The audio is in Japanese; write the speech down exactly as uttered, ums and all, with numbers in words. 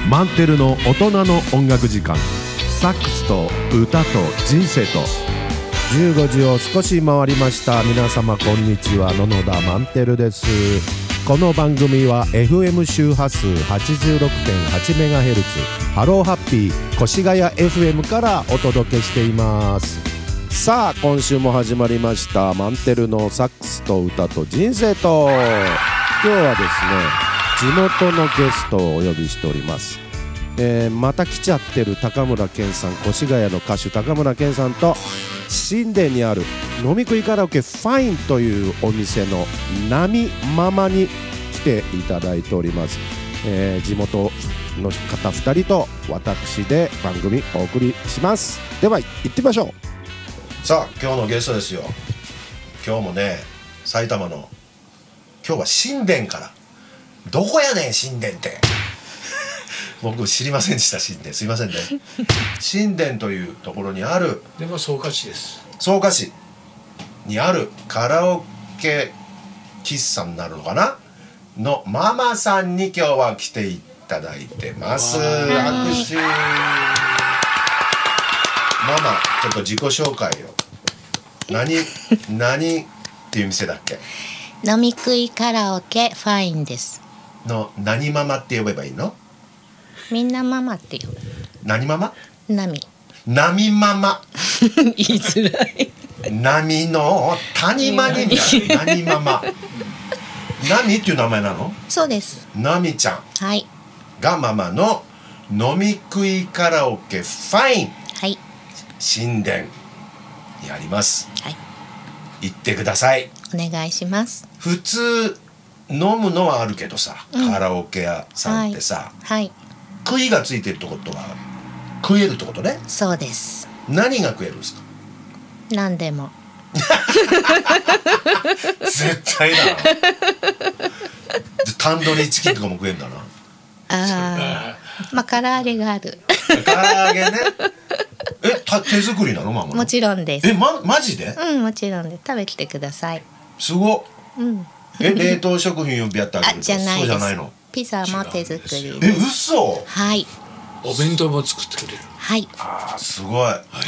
マンテルの大人の音楽時間、サックスと歌と人生と。じゅうごじを少し回りました。皆様こんにちは、野々田マンテルです。この番組は エフエム 周波数 はちじゅうろくてんはちメガヘルツ ハローハッピー越谷 エフエム からお届けしています。さあ今週も始まりましたマンテルのサックスと歌と人生と。今日はですね、地元のゲストをお呼びしております。えー、また来ちゃってる高村健さん、越谷の歌手高村健さんと、新田にある飲み食いカラオケファインというお店の波ママに来ていただいております。えー、地元の方ふたりと私で番組お送りします。では行ってみましょう。さあ今日のゲストですよ。今日もね、埼玉の今日は新田から。どこやねん新田って僕知りませんでした。新田すいませんね。新田というところにある、 でも草加市です。 草加市にあるカラオケ喫茶になるのかなのママさんに今日は来ていただいてます。握手。ママちょっと自己紹介を。何何っていう店だっけ？ 飲み食いカラオケファインですの何ママって呼べばいいの？ みんなママって呼ぶ。 何ママ？ 波波ママ言いづらい。 波の谷間にみたいな。波ママ波っていう名前なの？ そうです。 波ちゃんはいがママの飲み食いカラオケファイン、 はい新田にあります。 はい、 行ってください。 お願いします。 普通飲むのはあるけどさ、うん、カラオケ屋さんってさ、 はいはい、 食いがついてるってことは食えるってことね。 そうです。 何が食えるんですか？ 何でも絶対だな。タンドリーチキンとかも食えんだな。 ああ、まあ唐揚げがある。 唐揚げね。え、た手作りなのママ？ もちろんです。 え、ま、マジで？ うん、もちろんで食べてください。 すごっ。 うん。 え、冷凍食品をやってあげると？ あ、じゃないです。 そうじゃないの？ ピザも手作りです。え、嘘？ はい。 お弁当も作ってくれる。 はい。 あー、すごい。